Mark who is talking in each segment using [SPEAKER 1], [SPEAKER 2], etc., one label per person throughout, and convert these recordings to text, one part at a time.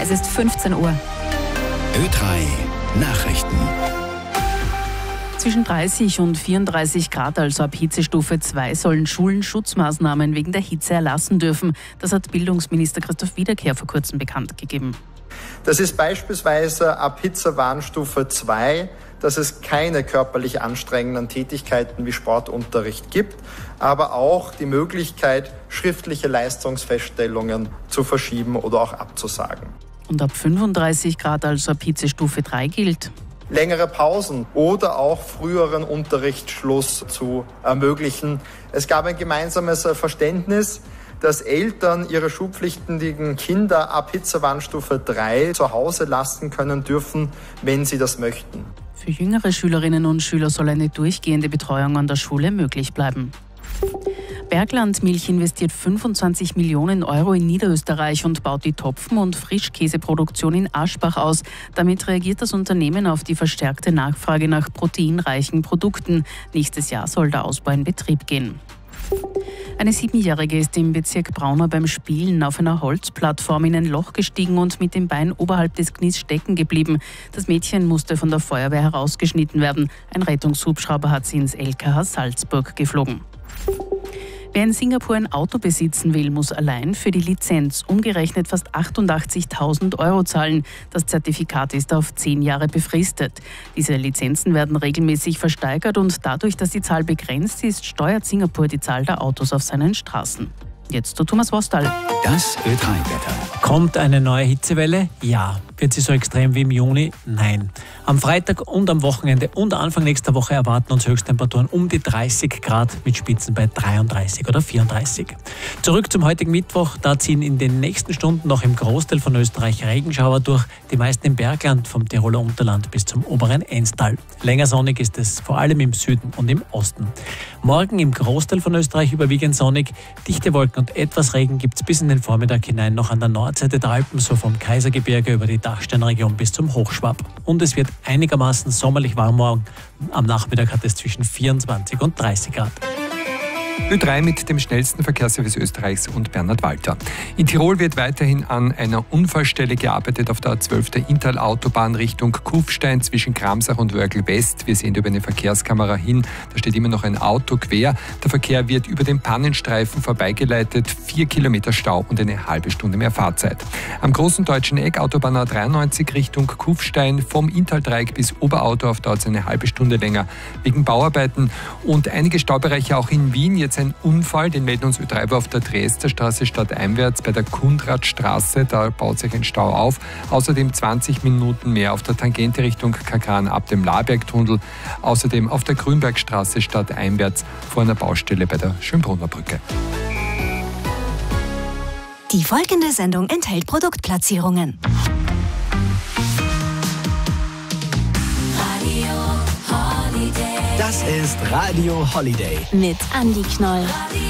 [SPEAKER 1] Es ist 15 Uhr.
[SPEAKER 2] Ö3 Nachrichten.
[SPEAKER 3] Zwischen 30 und 34 Grad, also ab Hitzestufe 2, sollen Schulen Schutzmaßnahmen wegen der Hitze erlassen dürfen. Das hat Bildungsminister Christoph Wiederkehr vor kurzem bekannt gegeben.
[SPEAKER 4] Das ist beispielsweise ab Hitzewarnstufe 2, dass es keine körperlich anstrengenden Tätigkeiten wie Sportunterricht gibt, aber auch die Möglichkeit, schriftliche Leistungsfeststellungen zu verschieben oder auch abzusagen.
[SPEAKER 3] Und ab 35 Grad, also ab Hitzestufe 3, gilt:
[SPEAKER 4] längere Pausen oder auch früheren Unterrichtsschluss zu ermöglichen. Es gab ein gemeinsames Verständnis, dass Eltern ihre schulpflichtigen Kinder ab Hitzewarnstufe 3 zu Hause lassen können dürfen, wenn sie das möchten.
[SPEAKER 3] Für jüngere Schülerinnen und Schüler soll eine durchgehende Betreuung an der Schule möglich bleiben. Bergland Milch investiert 25 Millionen Euro in Niederösterreich und baut die Topfen- und Frischkäseproduktion in Aschbach aus. Damit reagiert das Unternehmen auf die verstärkte Nachfrage nach proteinreichen Produkten. Nächstes Jahr soll der Ausbau in Betrieb gehen. Eine 7-Jährige ist im Bezirk Braunau beim Spielen auf einer Holzplattform in ein Loch gestiegen und mit dem Bein oberhalb des Knies stecken geblieben. Das Mädchen musste von der Feuerwehr herausgeschnitten werden. Ein Rettungshubschrauber hat sie ins LKH Salzburg geflogen. Wer in Singapur ein Auto besitzen will, muss allein für die Lizenz umgerechnet fast 88.000 Euro zahlen. Das Zertifikat ist auf 10 Jahre befristet. Diese Lizenzen werden regelmäßig versteigert und dadurch, dass die Zahl begrenzt ist, steuert Singapur die Zahl der Autos auf seinen Straßen. Jetzt zu Thomas Wostal.
[SPEAKER 2] Das Ö3-Wetter.
[SPEAKER 5] Kommt eine neue Hitzewelle? Ja. Wird sie so extrem wie im Juni? Nein. Am Freitag und am Wochenende und Anfang nächster Woche erwarten uns Höchsttemperaturen um die 30 Grad mit Spitzen bei 33 oder 34. Zurück zum heutigen Mittwoch. Da ziehen in den nächsten Stunden noch im Großteil von Österreich Regenschauer durch. Die meisten im Bergland, vom Tiroler Unterland bis zum oberen Enstal. Länger sonnig ist es vor allem im Süden und im Osten. Morgen im Großteil von Österreich überwiegend sonnig. Dichte Wolken und etwas Regen gibt es bis in den Vormittag hinein noch an der Nordseite der Alpen, so vom Kaisergebirge über die Dachsteinregion bis zum Hochschwab. Und es wird einigermaßen sommerlich warm morgen. Am Nachmittag hat es zwischen 24 und 30 Grad.
[SPEAKER 6] Ö3 mit dem schnellsten Verkehrsservice Österreichs und Bernhard Walter. In Tirol wird weiterhin an einer Unfallstelle gearbeitet auf der A12 der Inntal-Autobahn Richtung Kufstein zwischen Kramsach und Wörgl West. Wir sehen über eine Verkehrskamera hin, da steht immer noch ein Auto quer. Der Verkehr wird über den Pannenstreifen vorbeigeleitet, 4 Kilometer Stau und eine halbe Stunde mehr Fahrzeit. Am großen deutschen Eck Autobahn A93 Richtung Kufstein vom Inntal-Dreieck bis Oberautorf dauert es eine halbe Stunde länger wegen Bauarbeiten und einige Staubereiche auch in Wien. Jetzt ein Unfall, den melden uns Ö3 auf der Dresderstraße stadteinwärts bei der Kundratstraße. Da baut sich ein Stau auf. Außerdem 20 Minuten mehr auf der Tangente Richtung Kakran ab dem Labergtunnel. Außerdem auf der Grünbergstraße stadteinwärts vor einer Baustelle bei der Schönbrunner Brücke.
[SPEAKER 7] Die folgende Sendung enthält Produktplatzierungen.
[SPEAKER 2] Das ist Radio Holiday.
[SPEAKER 7] Mit Andi Knoll.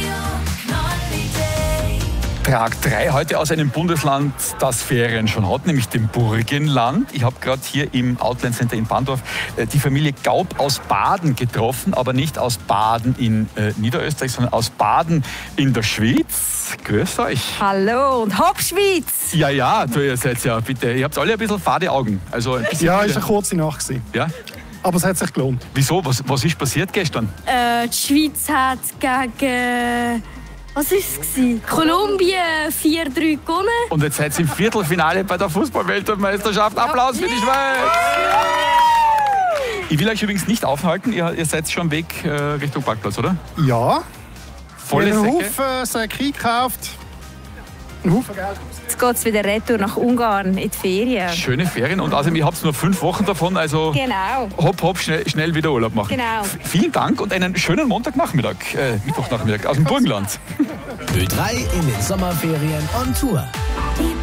[SPEAKER 8] Tag 3 heute aus einem Bundesland, das Ferien schon hat, nämlich dem Burgenland. Ich habe gerade hier im Outland Center in Bandorf die Familie Gaub aus Baden getroffen, aber nicht aus Baden in Niederösterreich, sondern aus Baden in der Schweiz. Grüß euch.
[SPEAKER 9] Hallo und hopp Schweiz!
[SPEAKER 8] Ja, du, ihr seid ja bitte, ihr habt alle ein bisschen fade Augen. Also ein bisschen
[SPEAKER 10] ja, ist eine kurze Nacht gewesen.
[SPEAKER 8] Ja?
[SPEAKER 10] Aber es hat sich gelohnt.
[SPEAKER 8] Wieso? Was ist passiert gestern?
[SPEAKER 9] Die Schweiz hat gegen... Was war es? Kolumbien 4-3 gewonnen.
[SPEAKER 8] Und jetzt seid ihr im Viertelfinale bei der Fußball-Weltmeisterschaft. Applaus für die Schweiz! Ich will euch übrigens nicht aufhalten. Ihr seid schon weg Richtung Parkplatz, oder?
[SPEAKER 10] Ja.
[SPEAKER 8] Volle
[SPEAKER 10] einen
[SPEAKER 8] Säcke.
[SPEAKER 10] Haufen Säcke gekauft. Einen Haufen Geld.
[SPEAKER 9] Jetzt geht es wieder retour nach Ungarn in die Ferien.
[SPEAKER 8] Schöne Ferien und außerdem, ihr habt nur 5 Wochen davon, also
[SPEAKER 9] Genau.
[SPEAKER 8] hopp, schnell wieder Urlaub machen.
[SPEAKER 9] Genau.
[SPEAKER 8] Vielen Dank und einen schönen Mittwochnachmittag aus dem Burgenland.
[SPEAKER 2] Ö3 in den Sommerferien on Tour.